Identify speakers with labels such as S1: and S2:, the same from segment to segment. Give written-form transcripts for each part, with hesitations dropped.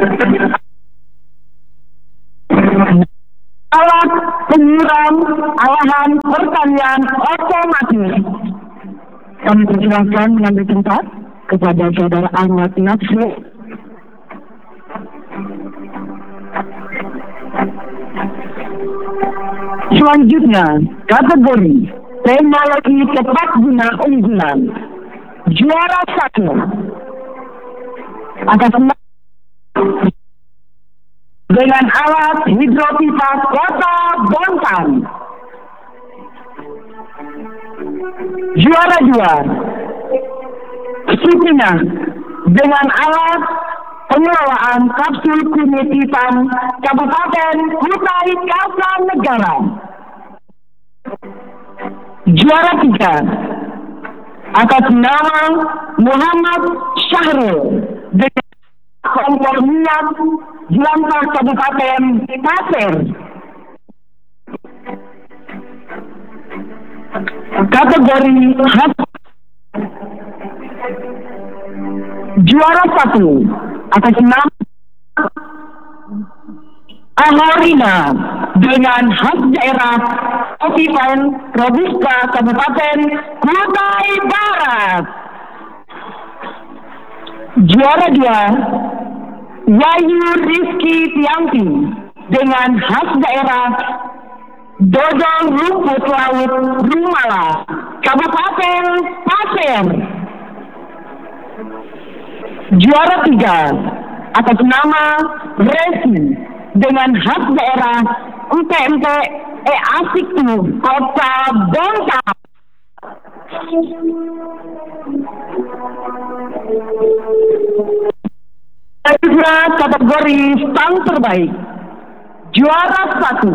S1: Alat penyiram alahan pertanian otomatis. Kami persilahkan mengambil tempat kepada Saudara Ahmad Nafsu. Selanjutnya, kategori teknologi tepat guna unggulan. Juara 1 atas dengan alat hidropipa Kota Bontang. Juara 2 Supina dengan alat pengelolaan kapsul kunyit hitam Kabupaten Kutai Kartanegara. Juara 3 atas nama Muhammad Syahrul dengan kompor minyak Jelantah Kabupaten Pasir. Kategori khas. Juara 1 atas nama Ahorina dengan khas daerah Otipan Robusta Kabupaten Kutai Barat. Juara 2 Yayu Rizky Tianti dengan khas daerah Dodol Rumput Laut Rumala Kabupaten Pasir. Juara 3 atas nama Resi dengan khas daerah Empek-Empek Asik tuh Kota Bontang. Kategori stang terbaik. Juara 1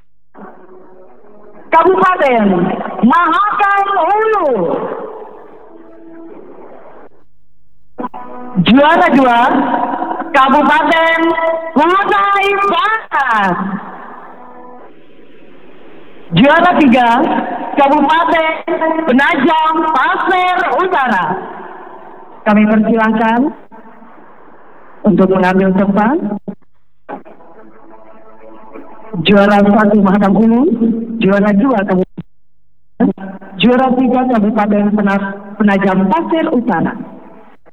S1: Kabupaten Mahakam Hulu. Juara 2 Kabupaten Kutai Barat. Juara 3 Kabupaten Penajam Pasir Utara. Kami persilahkan untuk mengambil tempat. Juara 1 Mahakam Hulu, juara 2 Kabupaten, juara 3 Kabupaten Penajam Pasir Utara.